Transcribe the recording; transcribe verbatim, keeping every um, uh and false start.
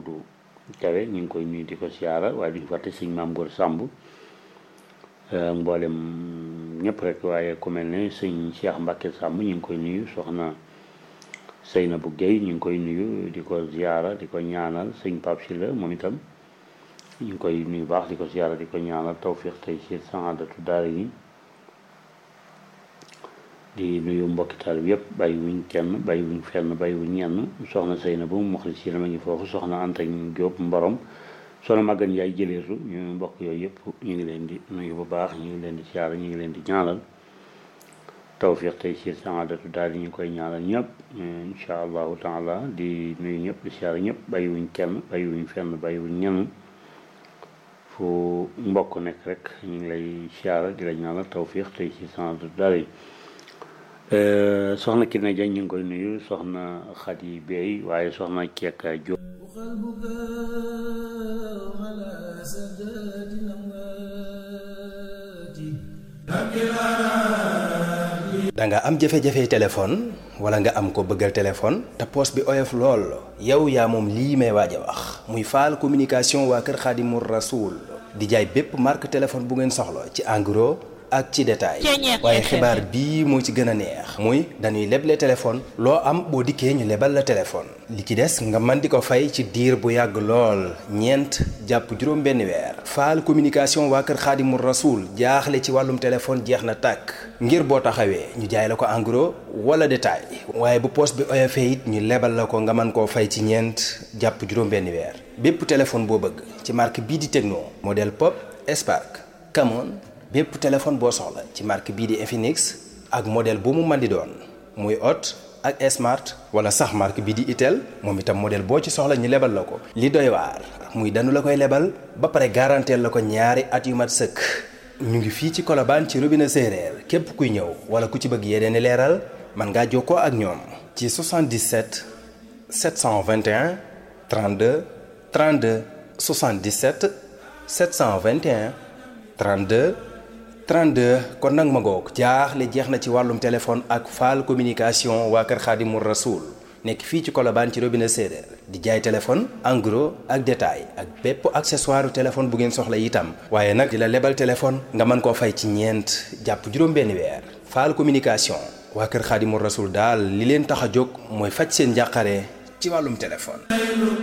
Modou Kawe ñu ngi koy nuyu di ko siyaara waaye duñu fàtte sëñ Maam Góor Samb mboolem ñëpp rek waaye ku mel ne sëñ Cheikh Mbacke Samb ñu ngi koy nuyu soxna Seynabou Gueye ñu ngi koy nuyu di ko ziara di ko ñaanal sëñ Pape Sylla moom itam ñu ngi koy nuyu baax di ko ziara di ko ñaanal tawfiq tey ci saadatu daara yi di nuyu mbokki taalibe yëpp bàyyi wuñ kenn bàyyi wuñ fenn bàyyi wuñ ñenn soxna Seynabou moxli si la ma ngi foofu soxna Anta Diop Mborom soxna Magan yaay jëleetu ñu mbokk yooyu yëpp ñu ngi leen di nuyu bu baax ñu ngi leen di ziara ñu ngi leen di ñaanal tawfiq tey ci saadatu daal di ñu koy ñaanal ñëpp incha allahu taala di nuyu ñëpp di siyaara ñëpp bàyyiwuñ kenn bàyyiwuñ fenn bàyyiwuñ ñenn fu mbokk nekk rek ñu ngi lay siyaara di la ñaanal tawfiq tey ci saadatu daal yi soxna Kine Diagne ñu ngi koy nuyu soxna Khady Bey waaye soxna Keka Diop da nga am jafe-jafe téléphone wala nga am ko bëggal téléphone te poos bi oyof lool yow yaa moom lii may waaj a wax muy faal communication waa kër Xaadimu Rasuul di jaay bépp marque téléphone bu ngeen soxla ci en gros ak ci détail waaye xibaar bii moo ci gën a neex muy dañuy leble téléphone loo am boo dikkee ñu lebal la téléphone li ci des nga mën di ko fay ci diir bu yàgg lool ñeent jàpp juróom benn weer faal communication waa kër Xaadimu Rasuul jaaxle ci wàllum téléphone jeex na tàkk ngir boo taxawee ñu jaay la ko en gros wala détail waaye bu poos bi oyofee it ñu lebal la ko nga mën koo fay ci ñeent jàpp juróom benn weer bépp téléphone boo bëgg ci marque bii di Tecno modèle Pop Spark Camon bépp téléphone boo soxla ci marque bii di Infinix ak modèle bu mu mën di doon muy Hot ak Smart wala sax marque bii di Itel moom itam modèle boo ci soxla ñu lebal la ko. li doy waar muy danu la koy lebal ba pare garanteel la ko ñaari at yu mat sëkk ñu ngi fii ci Colobane ci robinet séeréer képp kuy ñëw wala ku ci bëgg yeneen i leeral mën ngaa jokkoo ak ñoom ci soixante-dix-sept sept cent vingt et un trente-deux trente-deux soixante-dix-sept sept cent vingt et un trente-deux trente-deux kon nag ma ngoog jaaxle jeex na ci wàllum téléphone ak faal communication waa kër Xaadimu Rasuul nekk fii ci Colobane ci robinet séeréer di jaay téléphone en gros ak détail ak bépp accessoire téléphone bu ngeen soxla itam waaye nag di la lebal téléphone nga mën koo fay ci ñeent jàpp juróom-benn weer faal communication waa kër Xaadimu Rasuul daal li leen tax a jóg mooy faj seen njàqare ci wàllum téléphone